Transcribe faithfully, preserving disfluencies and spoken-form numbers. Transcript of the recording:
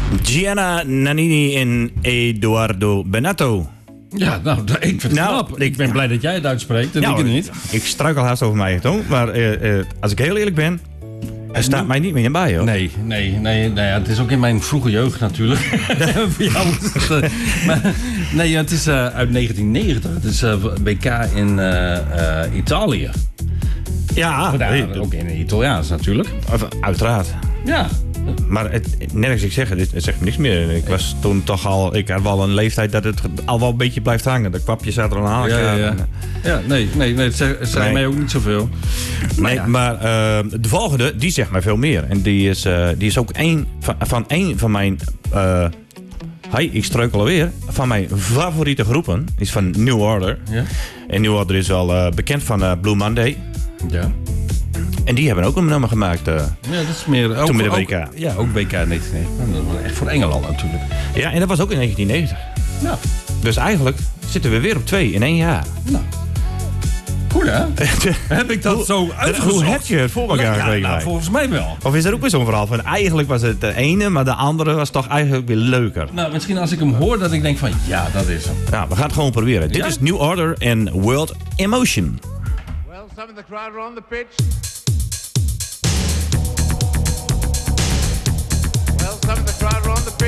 Gianna Nannini en Edoardo Bennato. Ja, nou, ik vind het Nou, knap. ik- Ik ben blij dat jij het uitspreekt en Nou, ik het niet. Ik struikel haast over mij toon. Maar eh, eh, als ik heel eerlijk ben, er staat mij niet meer in bij, hoor. Nee, nee, nee, nee. Het is ook in mijn vroege jeugd natuurlijk. Voor jou is het, eh, maar, nee, het is uh, uit negentien negentig. Het is uh, W K in uh, uh, Italië. Ja, Ja, nee, ook in het Italiaans natuurlijk. of- uiteraard. Ja. Maar het, nergens ik zeg, dit het zegt me niks meer. Ik was toen toch al, ik had wel een leeftijd dat het al wel een beetje blijft hangen. De kwapje zat er al aan. Ja, ja, ja. ja nee, nee, nee, het zegt, het zegt Nee. mij ook niet zoveel. Nee, ja. maar uh, de volgende, die zegt mij veel meer. En die is, uh, die is ook één van, van één van mijn... Uh, Hi, ik struikel alweer. Van mijn favoriete groepen is van New Order. Ja. En New Order is wel uh, bekend van uh, Blue Monday. Ja. En die hebben ook een nummer gemaakt. Uh, Ja, dat is meer... Ook, Toen met de ook- W K. Ja, ook W K negentien negentig. Dat was echt voor Engeland natuurlijk. ja, en dat was ook in negentien negentig. Ja. Dus eigenlijk zitten we weer op twee in één jaar. Nou. Cool, hè? Heb ik dat Hoe- zo uitgezocht? Hoe heb je het voor elkaar Ja, gekregen? nou, Mike? volgens mij wel. Of is er ook weer zo'n verhaal van eigenlijk was het de ene, maar de andere was toch eigenlijk weer leuker? Nou, misschien als ik hem hoor dat ik denk van ja, dat is hem. Nou, we gaan het gewoon proberen. Dit Ja? is New Order en World Emotion. Well, some of the crowd are on the pitch. Well, some of the crowd are on the pitch.